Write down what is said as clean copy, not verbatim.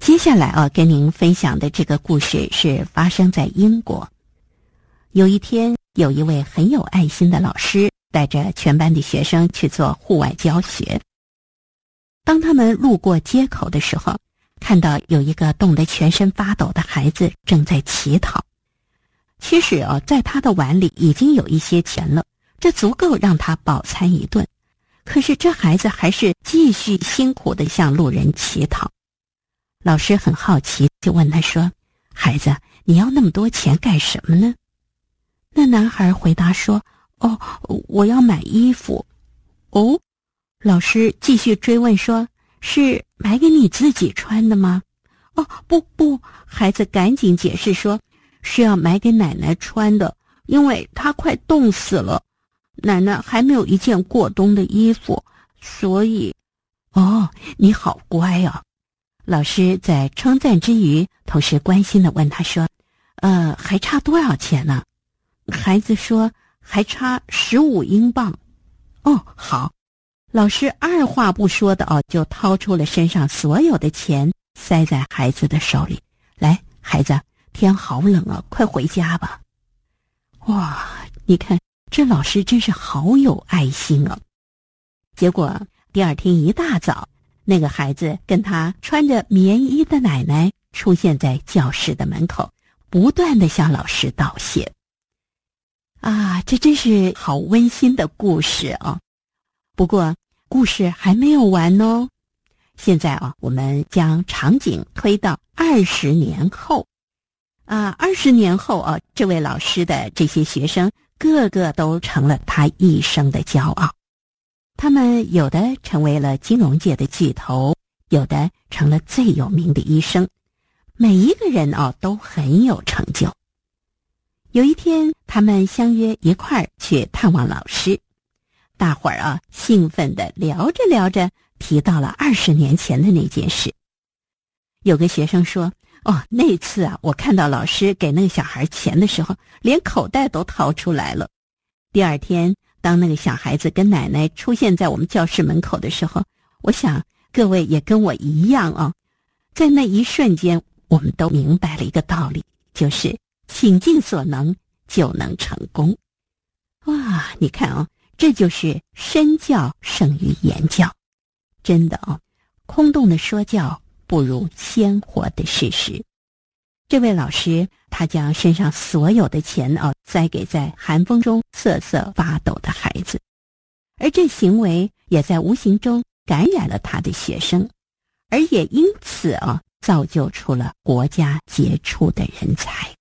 接下来跟您分享的这个故事是发生在英国。有一天，有一位很有爱心的老师带着全班的学生去做户外教学。当他们路过街口的时候，看到有一个冻得全身发抖的孩子正在乞讨。其实在他的碗里已经有一些钱了，这足够让他饱餐一顿。可是这孩子还是继续辛苦地向路人乞讨。老师很好奇，就问他说：“孩子，你要那么多钱干什么呢？”那男孩回答说：“我要买衣服。”哦，老师继续追问说：“是买给你自己穿的吗？”“不，孩子赶紧解释说，是要买给奶奶穿的，因为她快冻死了，奶奶还没有一件过冬的衣服，所以……”“哦，你好乖哦。”老师在称赞之余，同时关心地问他说：“还差多少钱呢？”孩子说：“还差15英镑。”“哦，好。”老师二话不说的就掏出了身上所有的钱，塞在孩子的手里。“来，孩子，天好冷啊，快回家吧。”哇，你看这老师真是好有爱心啊！结果第二天一大早，那个孩子跟他穿着棉衣的奶奶出现在教室的门口，不断地向老师道谢。这真是好温馨的故事啊！不过故事还没有完哦。现在我们将场景推到20年后。20年后这位老师的这些学生个个都成了他一生的骄傲。他们有的成为了金融界的巨头，有的成了最有名的医生，每一个人都很有成就。有一天，他们相约一块儿去探望老师，大伙儿兴奋地聊着聊着，提到了20年前的那件事。有个学生说：“那次我看到老师给那个小孩钱的时候，连口袋都掏出来了。第二天，当那个小孩子跟奶奶出现在我们教室门口的时候，我想各位也跟我一样在那一瞬间，我们都明白了一个道理，就是倾尽所能就能成功。”哇，你看这就是身教胜于言教。真的空洞的说教不如鲜活的事实。这位老师他将身上所有的钱塞给在寒风中瑟瑟发抖的孩子，而这行为也在无形中感染了他的学生，而也因此造就出了国家杰出的人才。